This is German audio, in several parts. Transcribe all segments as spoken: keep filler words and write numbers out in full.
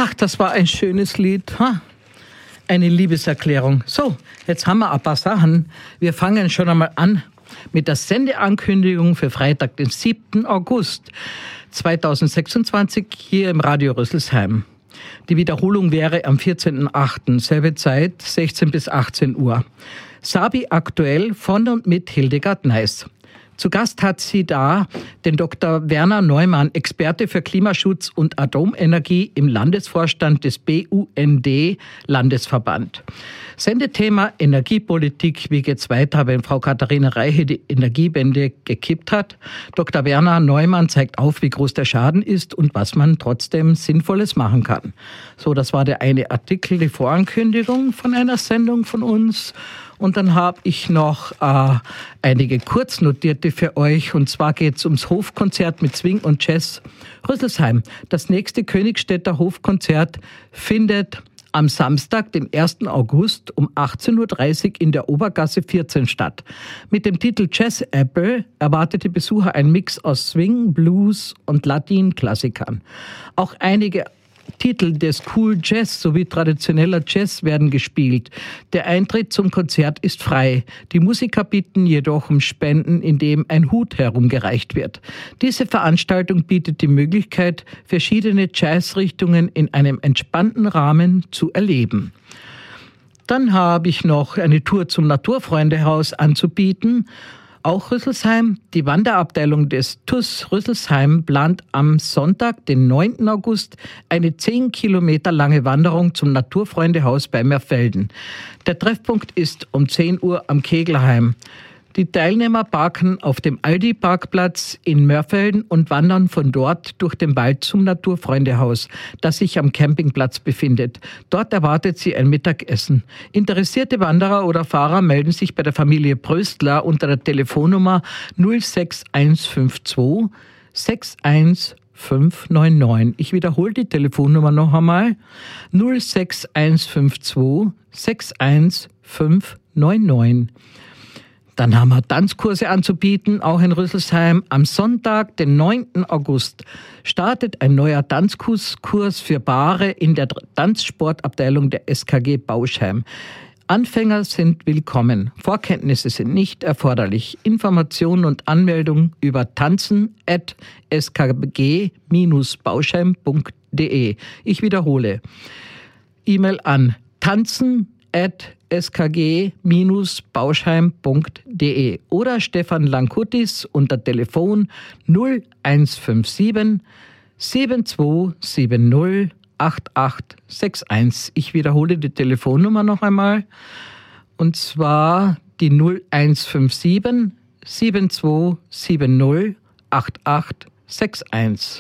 Ach, das war ein schönes Lied. Ha? Eine Liebeserklärung. So, jetzt haben wir ein paar Sachen. Wir fangen schon einmal an mit der Sendeankündigung für Freitag, den siebten August zweitausendsechsundzwanzig hier im Radio Rüsselsheim. Die Wiederholung wäre am vierzehnten achten selbe Zeit, sechzehn bis achtzehn Uhr. Sabi aktuell von und mit Hildegard Neiß. Zu Gast hat sie da den Doktor Werner Neumann, Experte für Klimaschutz und Atomenergie im Landesvorstand des B U N D-Landesverband. Sendethema Energiepolitik. Wie geht's weiter, wenn Frau Katharina Reiche die Energiewende gekippt hat? Doktor Werner Neumann zeigt auf, wie groß der Schaden ist und was man trotzdem Sinnvolles machen kann. So, das war der eine Artikel, die Vorankündigung von einer Sendung von uns. Und dann habe ich noch äh, einige Kurznotierte für euch. Und zwar geht es ums Hofkonzert mit Swing und Jazz Rüsselsheim. Das nächste Königstädter Hofkonzert findet am Samstag, den ersten August um achtzehn Uhr dreißig in der Obergasse vierzehn statt. Mit dem Titel Jazz Apple erwartet die Besucher ein Mix aus Swing, Blues und Latin-Klassikern. Auch einige Titel des Cool Jazz sowie traditioneller Jazz werden gespielt. Der Eintritt zum Konzert ist frei. Die Musiker bitten jedoch um Spenden, indem ein Hut herumgereicht wird. Diese Veranstaltung bietet die Möglichkeit, verschiedene Jazzrichtungen in einem entspannten Rahmen zu erleben. Dann habe ich noch eine Tour zum Naturfreundehaus anzubieten. Auch Rüsselsheim, die Wanderabteilung des T U S Rüsselsheim plant am Sonntag, den neunten August, eine zehn Kilometer lange Wanderung zum Naturfreundehaus bei Mörfelden. Der Treffpunkt ist um zehn Uhr am Kegelheim. Die Teilnehmer parken auf dem Aldi-Parkplatz in Mörfelden und wandern von dort durch den Wald zum Naturfreundehaus, das sich am Campingplatz befindet. Dort erwartet sie ein Mittagessen. Interessierte Wanderer oder Fahrer melden sich bei der Familie Pröstler unter der Telefonnummer null sechs eins fünf zwei sechs eins fünf neun neun. Ich wiederhole die Telefonnummer noch einmal. null sechs eins fünf zwei sechs eins fünf neun neun. Dann haben wir Tanzkurse anzubieten, auch in Rüsselsheim. Am Sonntag, den neunten August, startet ein neuer Tanzkurs für Paare in der Tanzsportabteilung der S K G Bauschheim. Anfänger sind willkommen. Vorkenntnisse sind nicht erforderlich. Informationen und Anmeldung über tanzen at s k g bauschheim punkt d e. Ich wiederhole. E-Mail an tanzen at s k g bauschheim punkt d e oder Stefan Lankutis unter Telefon null eins fünf sieben sieben zwei sieben null acht acht sechs eins. Ich wiederhole die Telefonnummer noch einmal, und zwar die null eins fünf sieben sieben zwei sieben null acht acht sechs eins.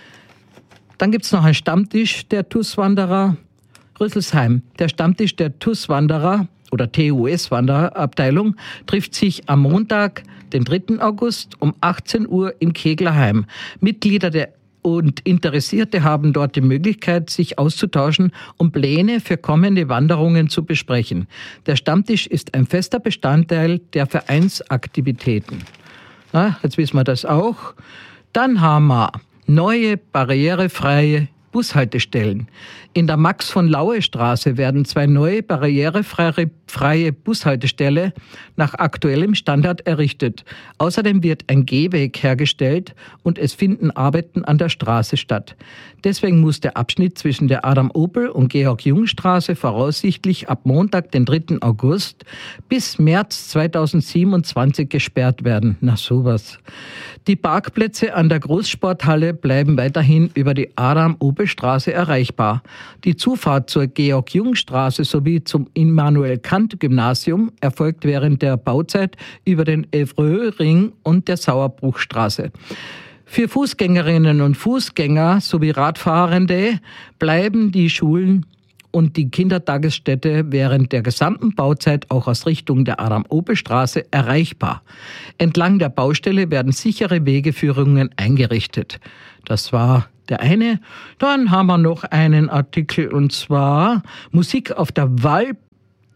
Dann gibt es noch einen Stammtisch der T U S-Wanderer Rüsselsheim. Der Stammtisch der T U S-Wanderer oder T U S-Wandererabteilung trifft sich am Montag, den dritten August um achtzehn Uhr im Keglerheim. Mitglieder der und Interessierte haben dort die Möglichkeit, sich auszutauschen und Pläne für kommende Wanderungen zu besprechen. Der Stammtisch ist ein fester Bestandteil der Vereinsaktivitäten. Na, jetzt wissen wir das auch. Dann haben wir neue barrierefreie Bushaltestellen. In der Max-von-Laue-Straße werden zwei neue barrierefreie Bushaltestellen nach aktuellem Standard errichtet. Außerdem wird ein Gehweg hergestellt und es finden Arbeiten an der Straße statt. Deswegen muss der Abschnitt zwischen der Adam-Opel- und Georg-Jung-Straße voraussichtlich ab Montag, den dritten August, bis März zweitausendsiebenundzwanzig gesperrt werden. Na sowas. Die Parkplätze an der Großsporthalle bleiben weiterhin über die Adam-Opel-Straße erreichbar. Die Zufahrt zur Georg-Jung-Straße sowie zum Immanuel-Kant-Gymnasium erfolgt während der Bauzeit über den Evreux-Ring und der Sauerbruchstraße. Für Fußgängerinnen und Fußgänger sowie Radfahrende bleiben die Schulen und die Kindertagesstätte während der gesamten Bauzeit auch aus Richtung der Adam-Opel-Straße erreichbar. Entlang der Baustelle werden sichere Wegeführungen eingerichtet. Das war der eine. Dann haben wir noch einen Artikel, und zwar Musik auf der Wald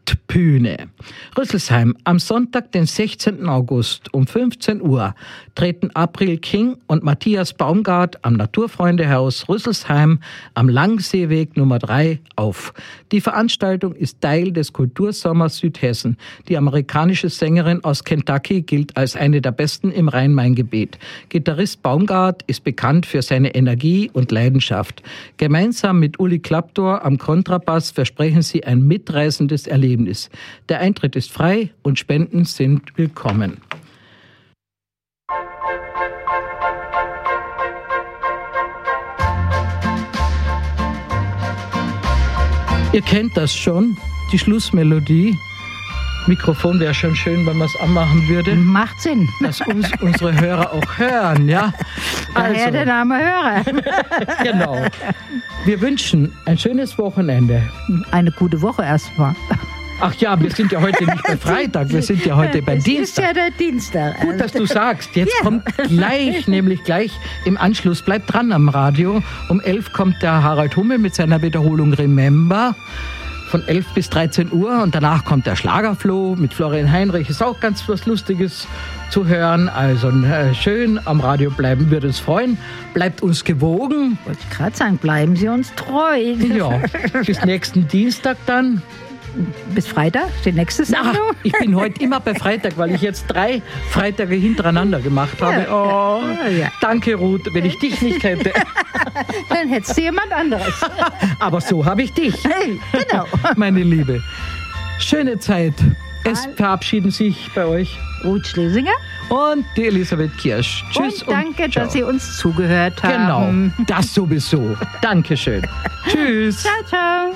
Waldbühne. Rüsselsheim, am Sonntag, den sechzehnten August um fünfzehn Uhr treten April King und Matthias Baumgart am Naturfreundehaus Rüsselsheim am Langseeweg Nummer drei auf. Die Veranstaltung ist Teil des Kultursommers Südhessen. Die amerikanische Sängerin aus Kentucky gilt als eine der besten im Rhein-Main-Gebiet. Gitarrist Baumgart ist bekannt für seine Energie und Leidenschaft. Gemeinsam mit Uli Klaptor am Kontrabass versprechen sie ein mitreißendes Erlebnis. Der Eintritt ist frei und Spenden sind willkommen. Ihr kennt das schon, die Schlussmelodie. Mikrofon wäre schon schön, wenn man es anmachen würde. Macht Sinn. Dass uns unsere Hörer auch hören, ja. Daher Also, der Name Hörer. genau. Wir wünschen ein schönes Wochenende. Eine gute Woche erstmal. Ach ja, wir sind ja heute nicht bei Freitag, wir sind ja heute beim Es Dienstag. ist ja der Dienstag. Gut, dass du sagst. Jetzt Ja. kommt gleich, nämlich gleich im Anschluss, bleibt dran am Radio. Um elf kommt der Harald Hummel mit seiner Wiederholung Remember. Von elf bis dreizehn Uhr und danach kommt der Schlagerfloh mit Florian Heinrich. Ist auch ganz was Lustiges zu hören. Also äh, schön am Radio bleiben, würde uns freuen. Bleibt uns gewogen. Wollte ich gerade sagen, bleiben Sie uns treu. Ja, bis nächsten Dienstag dann. Bis Freitag, die nächste Na, Sendung. ich bin heute immer bei Freitag, weil ich jetzt drei Freitage hintereinander gemacht habe. Oh, Ja. danke Ruth, wenn ich dich nicht hätte. Dann hättest du jemand anderes. Aber so habe ich dich, Hey, genau. meine Liebe. Schöne Zeit. Es verabschieden sich bei euch Ruth Schlesinger. und die Elisabeth Kirsch. Tschüss Und danke, und ciao. dass Sie uns zugehört Genau, haben. das sowieso. Dankeschön. Tschüss. Ciao, ciao.